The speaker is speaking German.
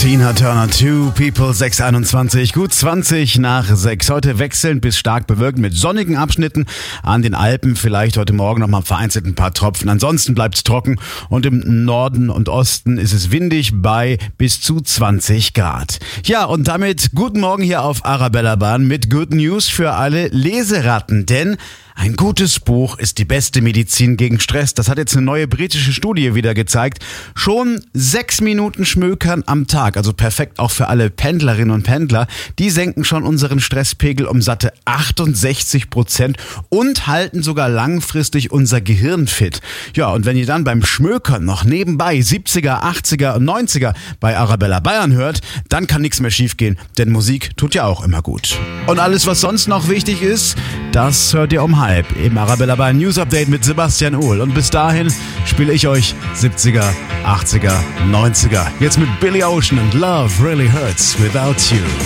Tina Turner 2, People 621, gut 20 nach 6. Heute wechselnd bis stark bewölkt mit sonnigen Abschnitten an den Alpen. Vielleicht heute Morgen nochmal vereinzelt ein paar Tropfen. Ansonsten bleibt es trocken und im Norden und Osten ist es windig bei bis zu 20 Grad. Ja, und damit guten Morgen hier auf Arabella Bahn mit Good News für alle Leseratten, denn ein gutes Buch ist die beste Medizin gegen Stress. Das hat jetzt eine neue britische Studie wieder gezeigt. Schon 6 Minuten Schmökern am Tag, also perfekt auch für alle Pendlerinnen und Pendler, die senken schon unseren Stresspegel um satte 68% und halten sogar langfristig unser Gehirn fit. Ja, und wenn ihr dann beim Schmökern noch nebenbei 70er, 80er und 90er bei Arabella Bayern hört, dann kann nichts mehr schiefgehen, denn Musik tut ja auch immer gut. Und alles, was sonst noch wichtig ist, das hört ihr um halb im Arabella Bayern News Update mit Sebastian Uhl. Und bis dahin spiele ich euch 70er, 80er, 90er. Jetzt mit Billy Ocean und Love Really Hurts Without You.